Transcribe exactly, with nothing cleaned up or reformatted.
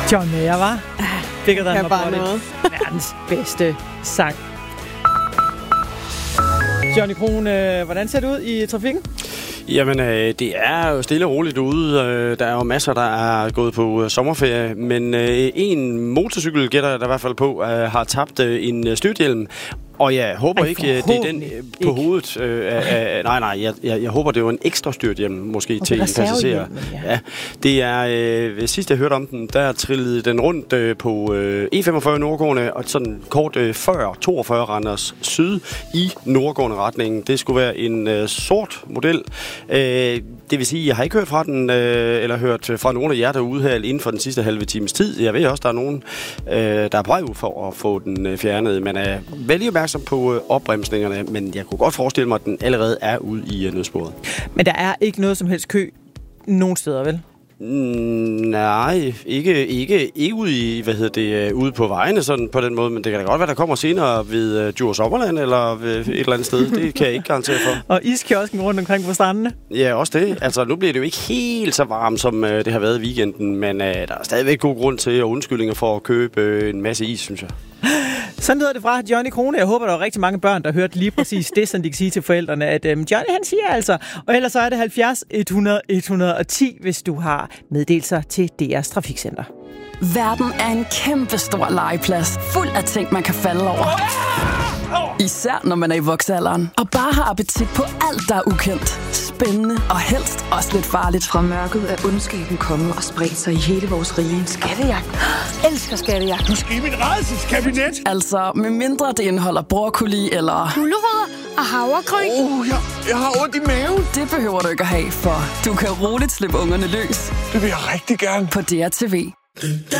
John Mayer, var? Bigger Than My bare Body. noget. Verdens bedste sang. Johnny Krohn, øh, hvordan ser det ud i trafikken? Jamen, øh, det er jo stille og roligt ude. Øh, der er jo masser, der er gået på øh, sommerferie. Men øh, en motorcykel, gætter jeg da i hvert fald på, øh, har tabt øh, en øh, styrthjelm. Og jeg håber Ej, ikke, det er den øh, på ikke. hovedet. Øh, øh, nej, nej, jeg, jeg, jeg håber, det var en ekstra styrthjelm, måske okay, til en passager. Ja. Ja, det er, øh, sidst jeg hørte om den, der trillede den rundt øh, på øh, E femogfyrre Nordgående, og sådan kort øh, fyrre toogfyrre Randers syd i Nordgående retningen. Det skulle være en øh, sort model. Øh, det vil sige, jeg har ikke hørt fra den, øh, eller hørt fra nogen af jer derude her inden for den sidste halve times tid. Jeg ved også, der er nogen, øh, der er på vej ud for at få den øh, fjernet. Man er vældig opmærksom på øh, opbremsningerne, men jeg kunne godt forestille mig, at den allerede er ude i øh, nødsporet. Men der er ikke noget som helst kø nogen steder, vel? Mm, nej, ikke, ikke, ikke ude, i, hvad hedder det, ude på vejene sådan på den måde, men det kan da godt være, der kommer senere ved uh, Djurs Sommerland eller ved et eller andet sted. Det kan jeg ikke garantere for. Og iskiosken rundt omkring på strandene? Ja, også det. Altså, nu bliver det jo ikke helt så varmt, som uh, det har været i weekenden, men uh, der er stadigvæk god grund til og undskyldninger for at købe uh, en masse is, synes jeg. Sådan lyder det fra Johnny Krohn. Jeg håber, der er rigtig mange børn, der hørte lige præcis det, som de kan sige til forældrene, at øhm, Johnny, han siger altså. Og ellers så er det halvfjerds hundrede et hundrede og ti, hvis du har meddelelser til D R's Trafikcenter. Verden er en kæmpe stor legeplads, fuld af ting, man kan falde over. Især når man er i voksealderen og bare har appetit på alt, der er ukendt, spændende og helst også lidt farligt. Fra mørket er ondskaben kommet og spredt sig i hele vores rige. Skattejagt. Elsker skattejagt. Du skal i mit rædselskabinet. Altså, med mindre det indeholder broccoli eller gulerødder og havregryn. Oh, jeg, jeg har ondt i maven. Det behøver du ikke at have, for du kan roligt slippe ungerne løs. Det vil jeg rigtig gerne. På D R T V.